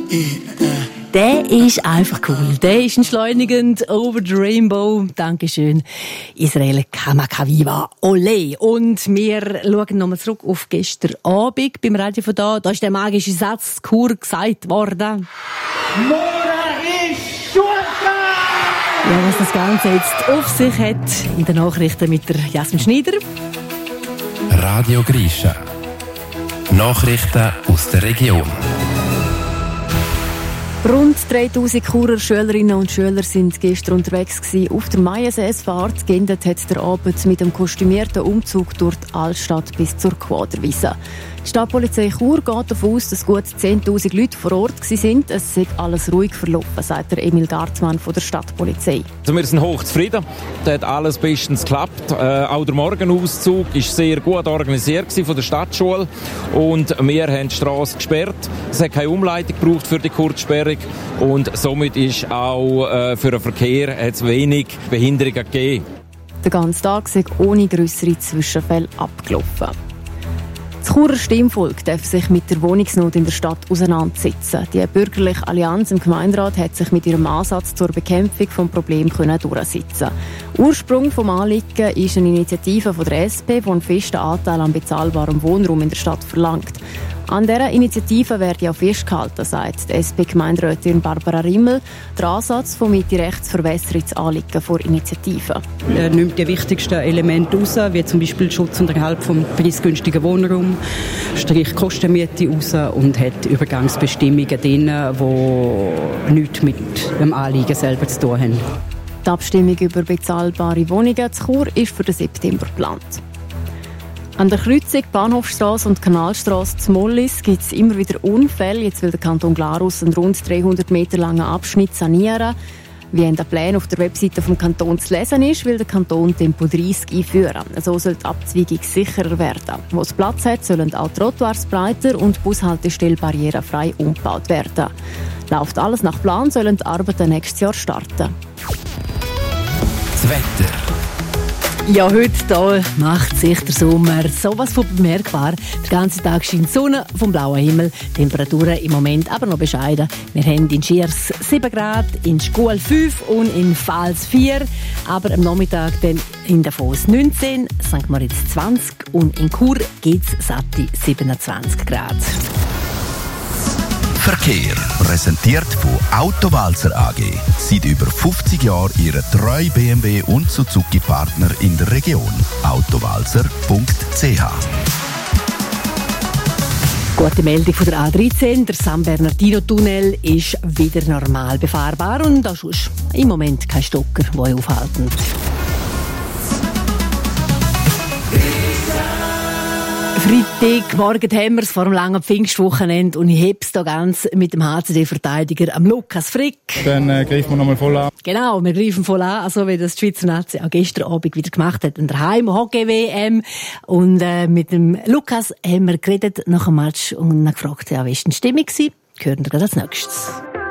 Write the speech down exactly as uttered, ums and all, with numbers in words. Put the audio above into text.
Der ist einfach cool. Der ist entschleunigend. Over the Rainbow. Dankeschön. Israel Kamakawiwa. Ole. Und wir schauen nochmal zurück auf gestern Abend beim Radio von da. Da ist der magische Satz Chur gesagt worden. Mora ist Schurka! Ja, was das Ganze jetzt auf sich hat, in den Nachrichten mit der Jasmin Schneider. Radio Grisha. Nachrichten aus der Region. Rund dreitausend Churer Schülerinnen und Schüler sind gestern unterwegs gewesen. Auf der Mayenseesfahrt geendet hat der Abend mit einem kostümierten Umzug durch die Altstadt bis zur Quaderwiese. Die Stadtpolizei Chur geht davon aus, dass gut zehntausend Leute vor Ort waren. Es sei alles ruhig verlaufen, sagt der Emil Gartmann von der Stadtpolizei. Also wir sind hochzufrieden. Da hat alles bestens geklappt. Äh, auch der Morgenauszug war sehr gut organisiert von der Stadtschule. Und wir haben die Strasse gesperrt. Es hat keine Umleitung gebraucht für die Kurzsperrung. Und somit ist auch äh, für den Verkehr hat's wenig Behinderungen gegeben. Der ganze Tag sei ohne grössere Zwischenfälle abgelaufen. Das Churer Stimmvolk darf sich mit der Wohnungsnot in der Stadt auseinandersetzen. Die bürgerliche Allianz im Gemeinderat hat sich mit ihrem Ansatz zur Bekämpfung des Problems durchsetzen. Ursprung des Anliegen ist eine Initiative von der S P, die einen festen Anteil an bezahlbarem Wohnraum in der Stadt verlangt. An dieser Initiative werde auch festgehalten, sagt die S P-Gemeinderätin Barbara Rimmel. Der Ansatz von Mitte-Rechts verwässert das Anliegen vor Initiativen. Er nimmt die wichtigsten Elemente raus, wie zum Beispiel Schutz und Erhalt vom preisgünstigen Wohnraum, streicht Kostenmiete raus und hat Übergangsbestimmungen drin, die nichts mit dem Anliegen selber zu tun haben. Die Abstimmung über bezahlbare Wohnungen zu Chur ist für den September geplant. An der Kreuzung Bahnhofstrasse und Kanalstrasse zu Mollis gibt es immer wieder Unfälle. Jetzt will der Kanton Glarus einen rund dreihundert Meter langen Abschnitt sanieren. Wie in den Plänen auf der Webseite des Kantons zu lesen ist, will der Kanton Tempo dreissig einführen. So soll die Abzweigung sicherer werden. Wo es Platz hat, sollen auch Trottoirs breiter und Bushaltestellen barrierefrei umgebaut werden. Läuft alles nach Plan, sollen die Arbeiten nächstes Jahr starten. Das Wetter. Ja, heute hier macht sich der Sommer sowas von bemerkbar. Den ganzen Tag scheint die Sonne vom blauen Himmel. Temperaturen im Moment aber noch bescheiden. Wir haben in Schiers sieben Grad, in Schkuhl fünf und in Pfalz vier. Aber am Nachmittag dann in Davos neunzehn, Sankt Moritz zwanzig und in Chur gibt es satte siebenundzwanzig Grad. Verkehr präsentiert von Autowalzer A G. Seit über fünfzig Jahren Ihre treue B M W und Suzuki-Partner in der Region. autowalzer punkt c h. Gute Meldung von der A dreizehn. Der San Bernardino-Tunnel ist wieder normal befahrbar und da ist im Moment kein Stocker, der euch aufhalten. Freitagmorgen haben wir es vor einem langen Pfingstwochenende und ich habe es hier ganz mit dem H C D-Verteidiger am Lukas Frick. Dann äh, greifen wir nochmal voll an. Genau, wir greifen voll an, also wie das die Schweizer Nazi auch gestern Abend wieder gemacht hat in der Heim-Hockey-W M. Und äh, mit dem Lukas haben wir geredet nach dem Match und gefragt, ja, wie war die Stimmung? Hören wir gleich als nächstes.